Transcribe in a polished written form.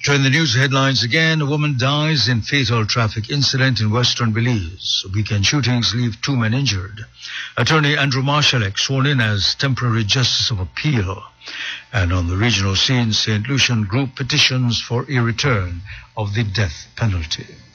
Join the news headlines again. A woman dies in fatal traffic incident in western Belize. Weekend shootings leave 2 men injured. Attorney Andrew Marshalek sworn in as temporary justice of appeal. And on the regional scene, St. Lucian group petitions for a return of the death penalty.